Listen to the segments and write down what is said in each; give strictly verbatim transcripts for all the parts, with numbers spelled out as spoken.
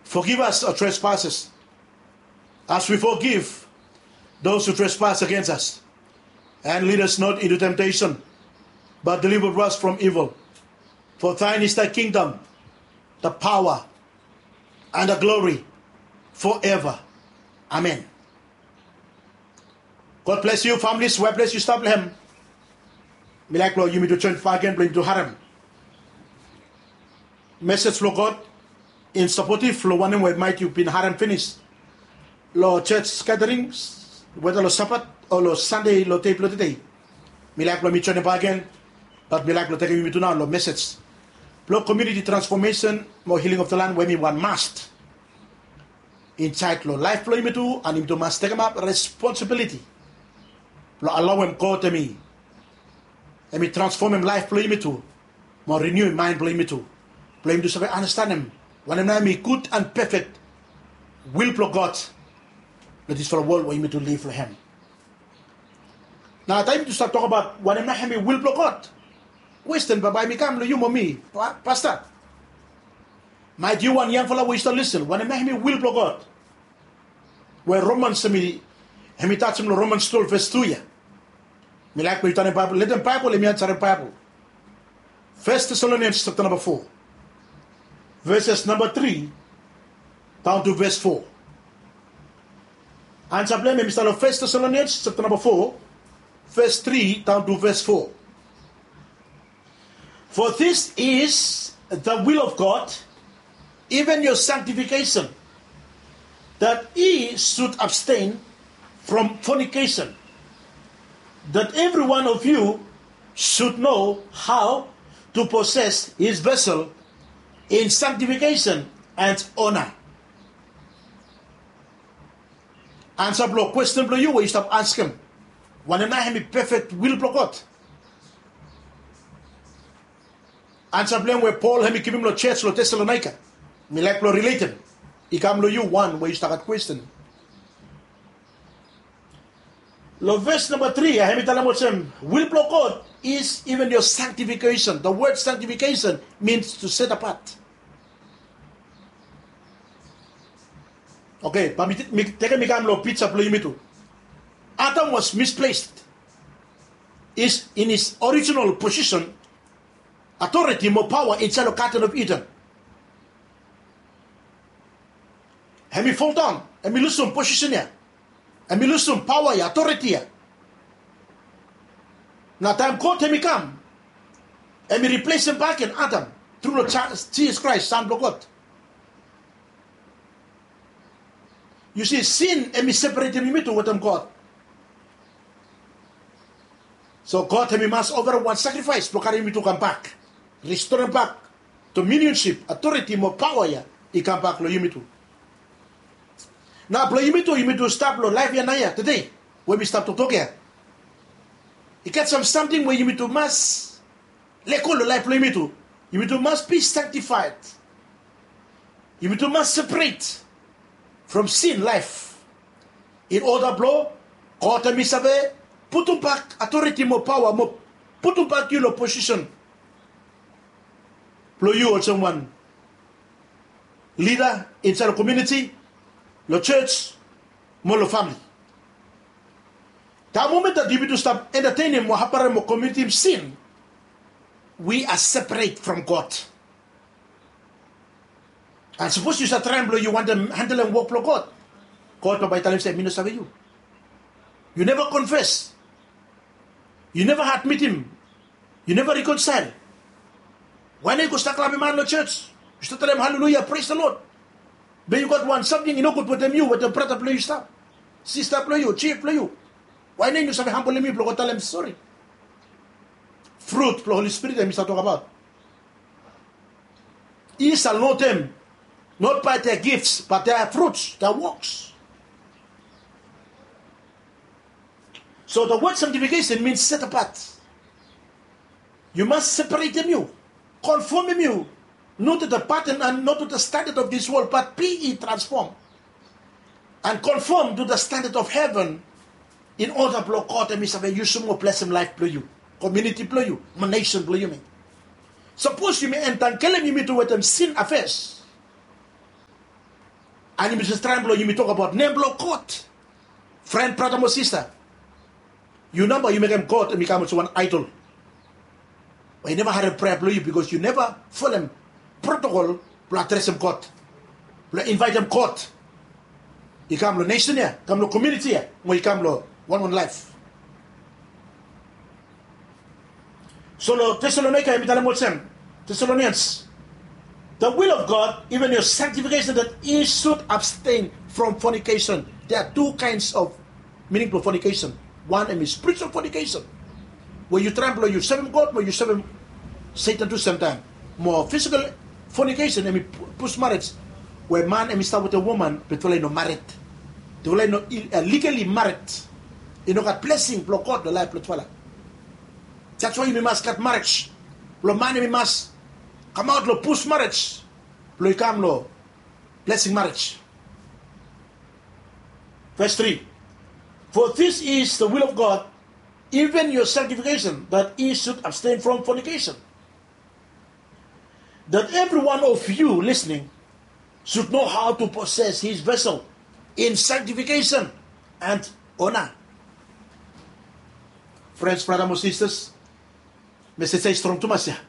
Forgive us our trespasses, as we forgive those who trespass against us. And lead us not into temptation, but deliver us from evil. For thine is the kingdom, the power, and the glory forever. Amen. God bless you, families. Where bless you, stop him. Milagro, you mean to turn far again, blame to harem. Message for God in supportive lo one where might you been harem finished. Lo church gatherings, whether lo Sabbath or lo Sunday lo tape lo today. Milagro me turn again, but Milagro taking me to now lo message. Lo community transformation, more healing of the land, where me one must. Inside lo life lo me to and him to must take him up responsibility. Lo allow him call to me. And me transform him life play me too. More renew him mind play me too. Play him to say understand him. When I'm me good and perfect will for God. That is for a world where me to live for him. Now time to start talk about when I'm me will for God. Question by me come you me pastor. My dear one young fellow we still listen. When I'm me will for God. Where Romans me he touch him Romans twelve verse two. Me like me turn Bible. Let them Bible, let me answer the Bible. First Thessalonians chapter number four. Verses number three down to verse four. Answer blame me, Mister First Thessalonians chapter number four, verse three down to verse four. For this is the will of God, even your sanctification, that ye should abstain from fornication, that every one of you should know how to possess his vessel in sanctification and honor. Answer blow question blow you where you stop asking. When am I perfect will blow God? Answer blame where Paul had me give him no church lo Thessalonica. Me like blow related. He come lo you one where you start question. Lo verse number three, I have me tell him will blow God is even your sanctification. The word sanctification means to set apart. Okay, but take me come lo pizza play me too. Adam was misplaced. Is in his original position, authority, more power inside the Garden of Eden. And we fall down, and we lose some position here, and we lose some power here, authority here. Now time called him come, and we replace him back in Adam through the Jesus Christ, Son of God. You see, sin and me separated me to what I'm God. So God and me must over one sacrifice to carry me to come back. Restore him back to minionship, authority, more power here. He come back lo you me to. Now, blow you me to, you me to stop lo life here now today. When we start to talk here. You get some something where you me to must let go lo life lo you me to. You me to must be sanctified. You me to must separate from sin life. In order blow, God and me sabe, put him back authority, more power, more put him back your position. Blow you or someone leader inside the community, the church, more the family. The moment that you need to stop entertaining more happen more community sin, we are separate from God. And suppose you start trying you want to handle and walk for God. God by telling say, me no save you. You never confess. You never had meet him. You never reconcile. When you go start clapping man in the church, you start telling them hallelujah, praise the Lord. But you got one something you know good with them you with the brother play you stop. Sister play you, chief play you. Why didn't you say humble me? Go tell them sorry. Fruit, the Holy Spirit, that we start talking about. Ye shall know them, not by their gifts, but their fruits, their works. So the word sanctification means set apart. You must separate them you, conform them you, not to the pattern and not to the standard of this world, but be ye transformed and conform to the standard of heaven in order to God and me you some more blessing life play you, community play you, my nation play you me. Suppose you may enter and kill me to with them sin affairs. And you just try and you may talk about name blow court. Friend, brother, or sister. You number you make them court and become one idol. But you never had a prayer blow you because you never follow them protocol to address them court. To invite them court. You come to nation here, come to community here, when you come to one one life. So the Thessalonians, Thessalonians, the will of God, even your sanctification, that you should abstain from fornication. There are two kinds of meaning for fornication. One is spiritual fornication, where you trample, you serve God, where you serve Satan to the same time. More physical fornication, I mean post marriage, where man and start with a woman, but they not married. They are not legally married. You know, got blessing, block God, the life, that's why you must get marriage. Lo man you must come out lo post marriage. Lo come lo blessing marriage. Verse three. For this is the will of God, even your sanctification, that ye should abstain from fornication. That every one of you listening should know how to possess his vessel in sanctification and honor. Friends, brothers and sisters, message is strong to us.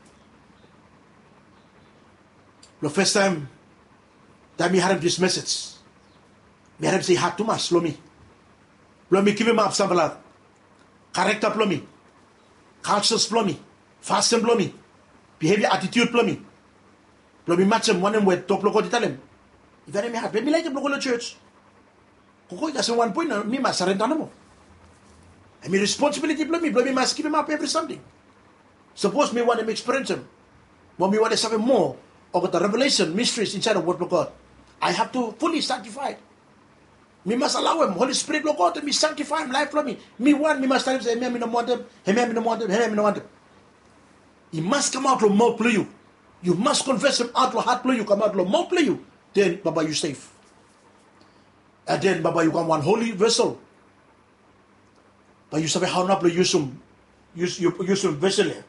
The first time that we heard this message, we heard say hard to us, lo me. Lo me give him up some blood. Character lo me. Cultures lo me. Fashion lo me. Behavior attitude lo me. Lo me match him one him with top local tell him. If I me hard, when me like him local church. Koko that's one point me must surrender no more. And my responsibility lo me, lo me must keep him up every Sunday. Suppose me want to experience him. But me want to have more of the revelation, mysteries inside of Word of God. I have to fully sanctify it. Me must allow him. Holy Spirit, Lord God, to me sanctify him, life from me. Me want, me must tell him, say, me, me no want him, me, me no want him, me, me no want him. He must come out of mouth play you. You must confess him out of heart play you, come out of mouth play you. Then, Baba, you safe. And then, Baba, you come one holy vessel. But you say, how not play use him, use, you use him vessel here.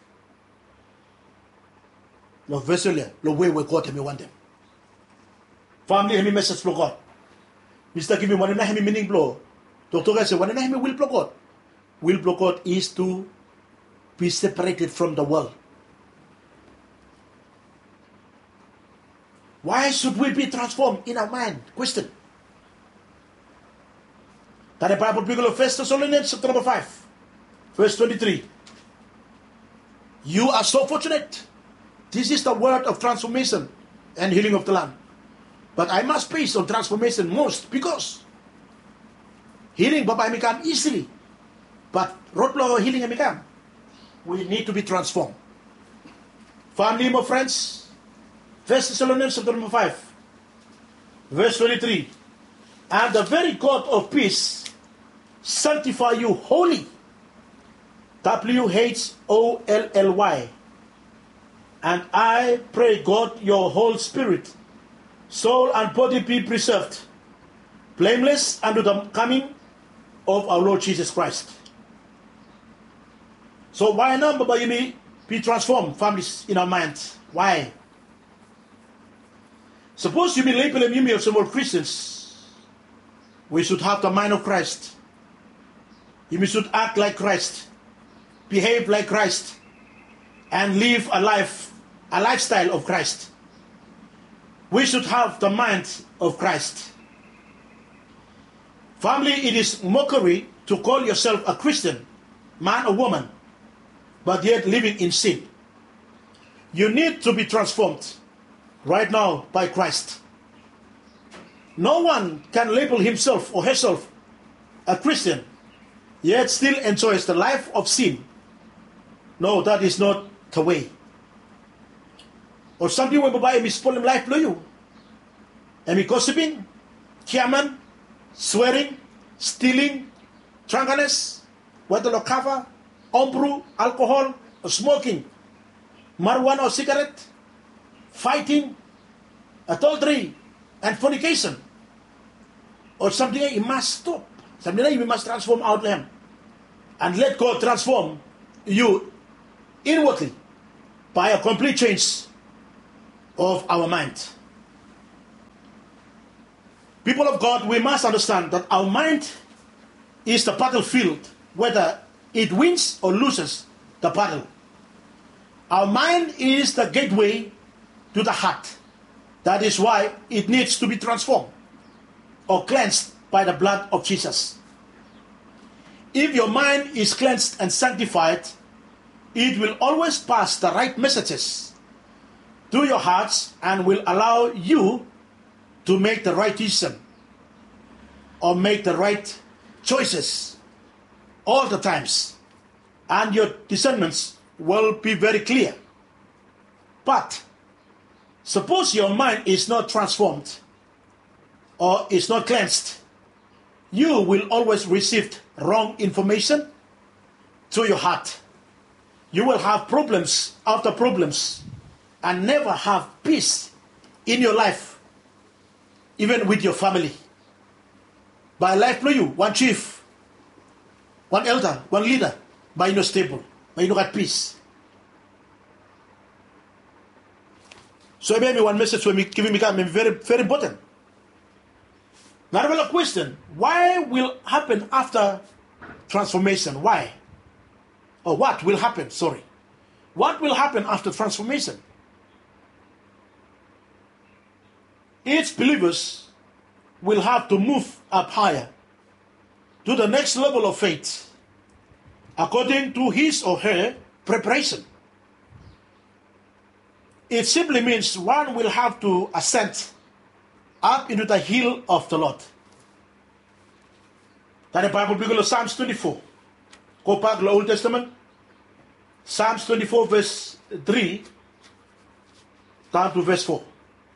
Lo vessel here, lo way we God, me want them. Family, me message for God. Mister give me one and a half meaning blow. Doctor guy say one and a half will block out. Will block out is to be separated from the world. Why should we be transformed in our mind? Question. That the Bible begins of First Thessalonians chapter number five, verse twenty-three. You are so fortunate. This is the word of transformation and healing of the land. But I must base on transformation most because healing Baba may come easily. But roadblock healing may come. We need to be transformed. Family, my friends, First Thessalonians chapter number five, verse twenty-three. And the very God of peace sanctify you wholly. W H O L L Y. And I pray God your whole spirit, soul and body be preserved, blameless unto the coming of our Lord Jesus Christ. So why not, Baba, you may be transformed, families, in our minds? Why? Suppose you be labeling you of some more Christians. We should have the mind of Christ. You should act like Christ, behave like Christ, and live a life, a lifestyle of Christ. We should have the mind of Christ. Family, it is mockery to call yourself a Christian, man or woman, but yet living in sin. You need to be transformed right now by Christ. No one can label himself or herself a Christian, yet still enjoys the life of sin. No, that is not the way. Or something where babae may spoil life for you. And me gossiping, kiaman, swearing, stealing, drunkenness, whether lo cover, ombru, alcohol, or smoking, marijuana or cigarette, fighting, adultery, and fornication. Or something you must stop. Something you must transform out of him. And let God transform you inwardly by a complete change of our mind. People of God, we must understand that our mind is the battlefield, whether it wins or loses the battle. Our mind is the gateway to the heart. That is why it needs to be transformed or cleansed by the blood of Jesus. If your mind is cleansed and sanctified, it will always pass the right messages to your hearts and will allow you to make the right decision or make the right choices all the times. And your discernments will be very clear. But suppose your mind is not transformed or is not cleansed, you will always receive wrong information to your heart. You will have problems after problems and never have peace in your life, even with your family. By life play you, one chief, one elder, one leader, by no stable, by no at peace. So maybe one message for me giving me very, very important. Now I have a question. Why will happen after transformation? Why? Or what will happen? Sorry. What will happen after transformation? Each believers will have to move up higher to the next level of faith according to his or her preparation. It simply means one will have to ascend up into the hill of the Lord. That the Bible begins Psalms twenty-four. Go back to the Old Testament. Psalms twenty-four verse three down to verse four.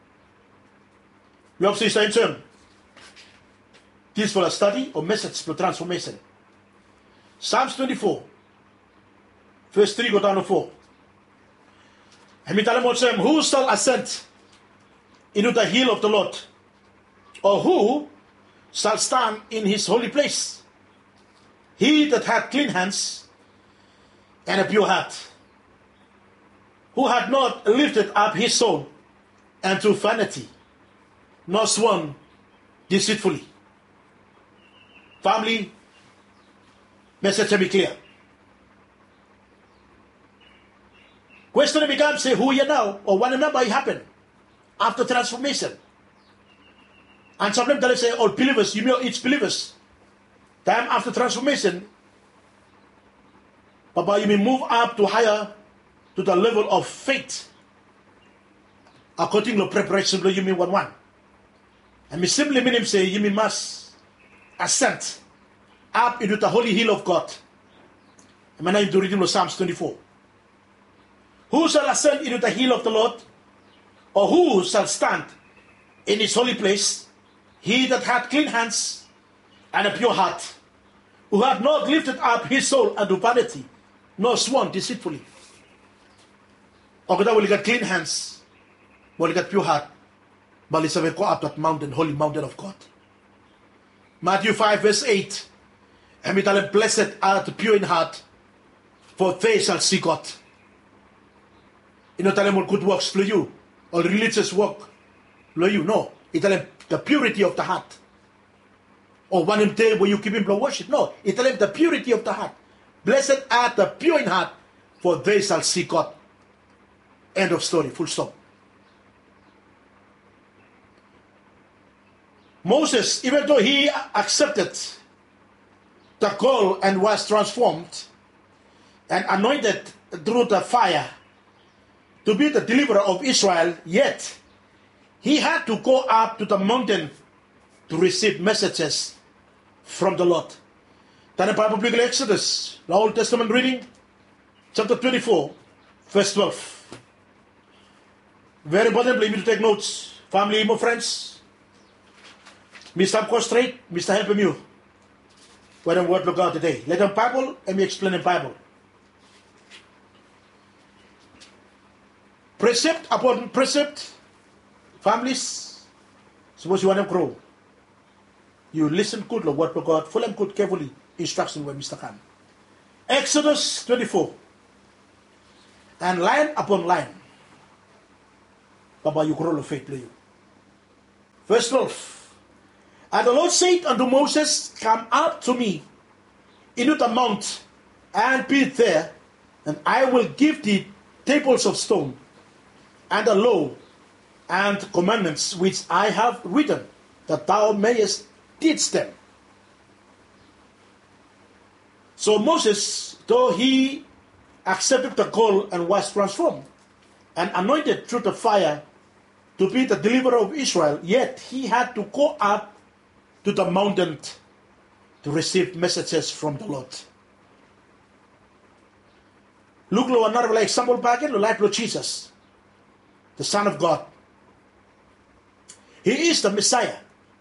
We also say in turn. This for a study or message for transformation. Psalms twenty-four verse three go down to four. And we tell him, who shall ascend into the hill of the Lord? Or who shall stand in his holy place? He that hath clean hands and a pure heart, who had not lifted up his soul unto vanity, nor sworn deceitfully. Family, message to be clear. Question becomes, say, who you now, or what number it happened after transformation. And sometimes they say, all believers, you know, each believers, time after transformation, Papa, you may move up to higher, to the level of faith, according to preparation, you mean one one. And me simply mean him say, you may must ascend up into the holy hill of God. And my name to read him Psalms twenty-four. Who shall ascend into the hill of the Lord? Or who shall stand in his holy place? He that hath clean hands and a pure heart, who hath not lifted up his soul unto vanity, nor sworn deceitfully. Or that will get clean hands, will get pure heart, but let's go up that mountain, holy mountain of God. Matthew five verse eight. And we tell him, blessed are the pure in heart, for they shall see God. You know, tell him all good works for you, or religious work for you. No, he tell him the purity of the heart. Or one him day where you keep him from worship. No, he tell him the purity of the heart. Blessed are the pure in heart, for they shall see God. End of story, full stop. Moses, even though he accepted the call and was transformed and anointed through the fire to be the deliverer of Israel, yet he had to go up to the mountain to receive messages from the Lord. Then the Bible begins Exodus, the Old Testament reading, chapter twenty-four, verse twelve. Very important, let me to take notes. Family, my friends. Mister Go straight, Mister helping you. Where the word of God today. Let them Bible and me explain the Bible. Precept upon precept, families, suppose you want them grow. You listen good, the word of God, full and good, carefully, instruction with Mister Khan. Exodus twenty-four. And line upon line. Baba, you grow the faith, you. Verse twelve. And the Lord said unto Moses, come up to me into the mount, and be there, and I will give thee tables of stone, and the law and commandments which I have written, that thou mayest teach them. So Moses, though he accepted the call and was transformed and anointed through the fire to be the deliverer of Israel, yet he had to go up to the mountain to receive messages from the Lord. Look lo another example back in the life of Jesus, the Son of God. He is the Messiah.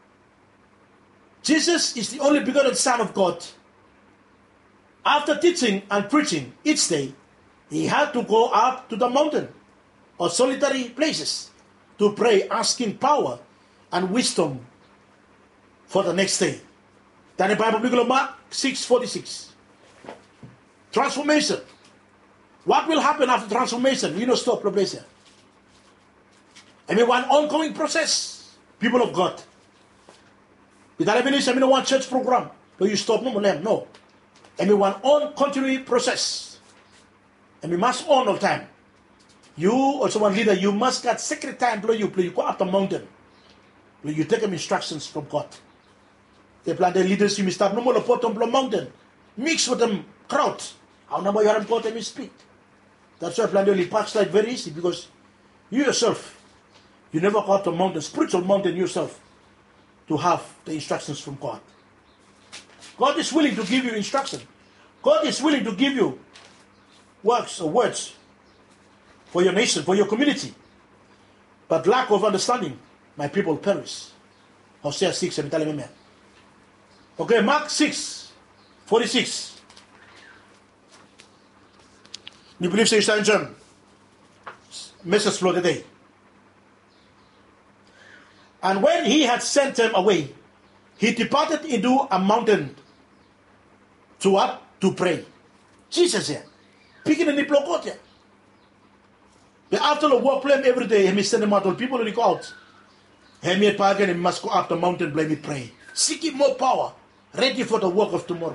Jesus is the only begotten Son of God. After teaching and preaching each day, he had to go up to the mountain or solitary places to pray, asking power and wisdom for the next day. Then the Bible, Mark six forty-six. Transformation. What will happen after transformation? We know stop the place here. I mean, one ongoing process, people of God. Without even I mean, one church program, but you stop no more. No. I mean, one on continuing process. And we must on all time. You, also one leader, you must get secret time, blow you, play, you go up the mountain. Play, you take them instructions from God. They plan their leaders, you must start no more the bottom blow mountain. Mix with them crowd. How number you haven't got them in speed. That's why I plan the parks like very easy, because you yourself, you never got the mountain, spiritual mountain yourself, to have the instructions from God. God is willing to give you instruction. God is willing to give you works or words for your nation, for your community. But lack of understanding, my people perish. Hosea six, I'm telling you. Okay, Mark six, forty-six. You believe say in John? Message for the day. And when he had sent them away, he departed into a mountain to what? To pray. Jesus here. Picking in the block here. But after the work plan every day, he send them out. All people will go out. He made bargain and must go up the mountain, blame me pray. Seeking more power. Ready for the work of tomorrow.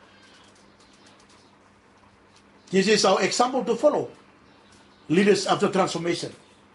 This is our example to follow. Leaders after transformation.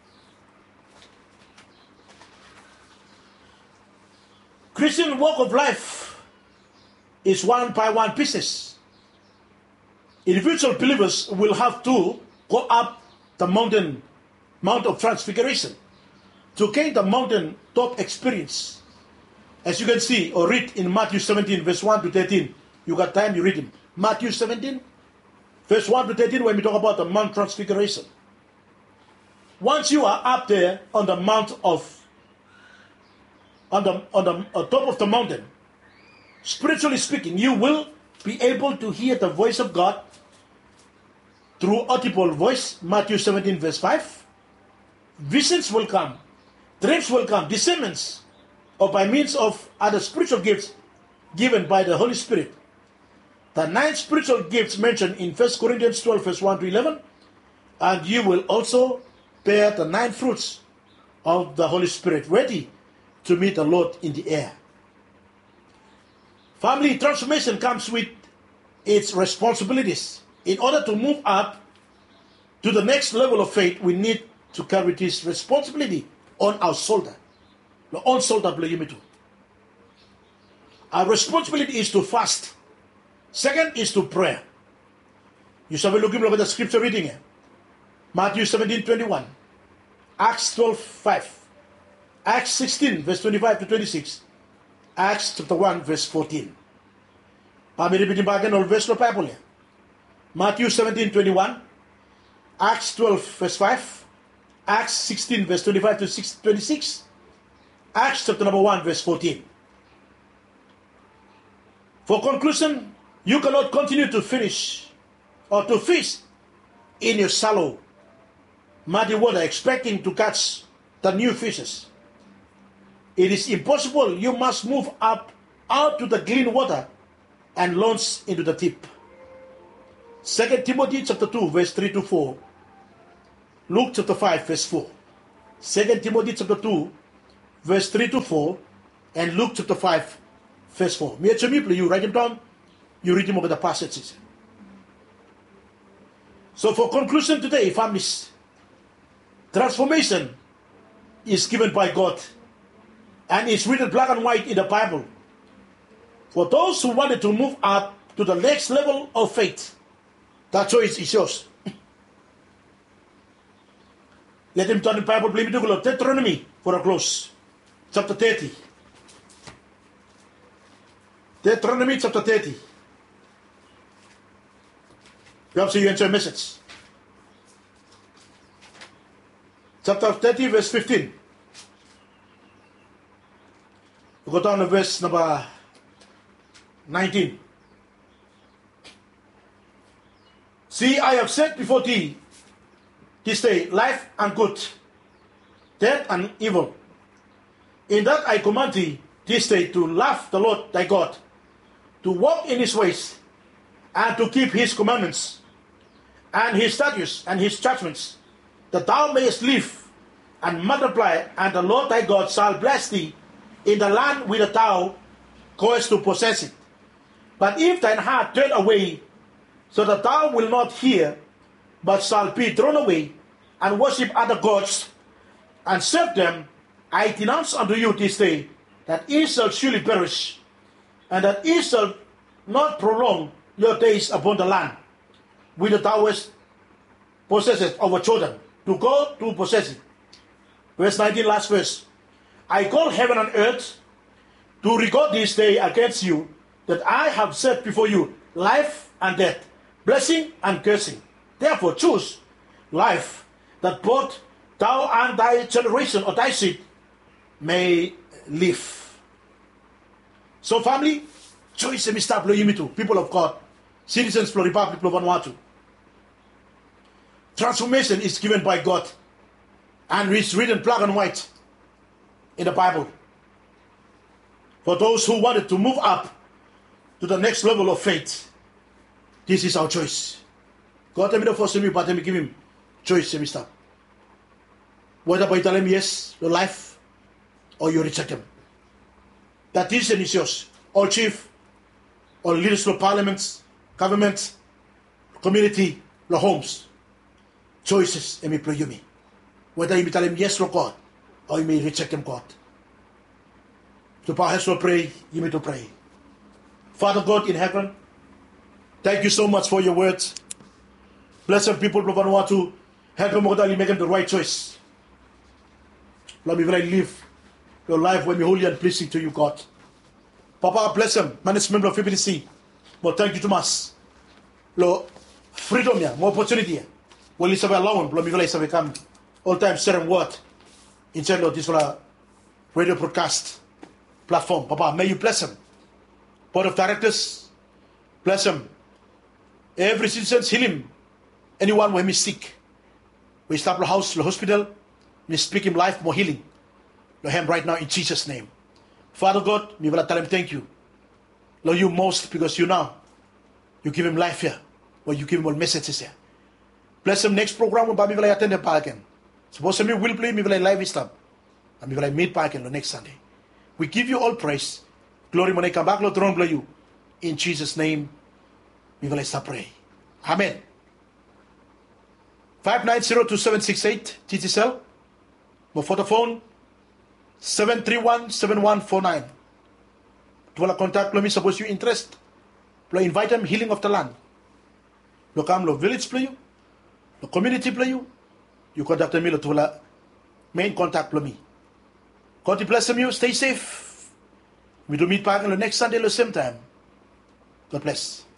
Christian walk of life is one by one pieces. Individual believers will have to go up the mountain, Mount of Transfiguration, to gain the mountain top experience. As you can see or read in Matthew seventeen, verse one to thirteen. You got time, you read it. Matthew seventeen, verse one to thirteen, when we talk about the Mount Transfiguration. Once you are up there on the Mount of on the on the on top of the mountain, spiritually speaking, you will be able to hear the voice of God through audible voice, Matthew seventeen, verse five. Visions will come, dreams will come, discernments, or by means of other spiritual gifts given by the Holy Spirit. The nine spiritual gifts mentioned in First Corinthians twelve, verse one to eleven, and you will also bear the nine fruits of the Holy Spirit, ready to meet the Lord in the air. Family transformation comes with its responsibilities. In order to move up to the next level of faith, we need to carry this responsibility on our shoulder. The own shoulder, our responsibility is to fast. Second is to pray. You shall be looking at the scripture reading here. Matthew seventeen, twenty-one. Acts twelve, five. Acts sixteen, verse twenty-five to twenty-six. Acts chapter one, verse fourteen. Pamiripitin bagian ol verse lo Bible here. Matthew seventeen, twenty-one. Acts twelve, verse five. Acts sixteen, verse twenty-five to twenty-six. Acts chapter number one, verse fourteen. For conclusion, you cannot continue to finish or to fish in your shallow, muddy water expecting to catch the new fishes. It is impossible. You must move up out to the clean water and launch into the deep. Second Timothy chapter two, verse three to four. Luke chapter five, verse four. Second Timothy chapter two, verse three to four. and Luke chapter five, verse four. Me and you write them down, you read them over the passages. So for conclusion today, families, transformation is given by God and it's written black and white in the Bible. For those who wanted to move up to the next level of faith, that choice is yours. Let him turn the Bible, believe me to go Deuteronomy for a close. Chapter thirty. Deuteronomy chapter thirty. Perhaps you enjoy a message. Chapter thirty, verse fifteen. We go down to verse number nineteen. See, I have set before thee this day life and good, death and evil. In that I command thee this day to love the Lord thy God, to walk in his ways, and to keep his commandments, and his statutes, and his judgments, that thou mayest live and multiply, and the Lord thy God shall bless thee in the land whither thou goest to possess it. But if thine heart turn away, so that thou wilt not hear, but shalt be thrown away, and worship other gods, and serve them, I denounce unto you this day, that ye shall surely perish, and that ye shall not prolong your days upon the land, whither thou hast possessed over Jordan, to go to possess it. Verse nineteen, last verse. I call heaven and earth to record this day against you, that I have set before you life and death, blessing and cursing. Therefore choose life, that both thou and thy generation or thy seed may live. So family, choice and Mister Bloyimitu, people of God, citizens of the Republic of Vanuatu. Transformation is given by God, and it's written black and white in the Bible. For those who wanted to move up to the next level of faith, this is our choice. God tell me to force me, but let me give him choice, Mister Whether by tell him yes, your life, or you reject him. That decision is yours. All chief, all leaders of parliaments, governments, community, the homes. Choices, and me play you me. Whether you tell him yes, Lord God, or you may reject him, God. To perhaps to pray, you may to pray. Father God in heaven, thank you so much for your words. Bless the people of Vanuatu. Help them, God, make them the right choice. Lord, may I live your life when we holy and pleasing to you, God. Papa, bless them, management of F B C. But thank you to us. Lord, freedom, yeah, more opportunity. Well, it's about allowing, Lord, may I come all time sharing word inside of this radio broadcast platform. Papa, may you bless them. Board of directors, bless them. Every citizen, heal him. Anyone who is sick, we stop the house, the hospital, we speak him life, more healing. Lord, him right now in Jesus' name. Father God, we will tell him thank you. Lord, you most because you know, you give him life here, or you give him all messages here. Bless him next program, we will attend the park again. Suppose me will play, we will live Islam, and we will meet park again the next Sunday. We give you all praise. Glory, when I come back, Lord, throne bless you. In Jesus' name, we will start pray. Amen. five nine zero two seven six eight, T T cell. Mo for the phone, seven three one seven one four nine. To wala contact lo mi suppose you interest. Lo invite them healing of the land. Lo come lo village play you. Lo community play you. You contact me lo to wala main contact lo mi. God bless them you. Stay safe. We do meet back on the next Sunday at the same time. God bless.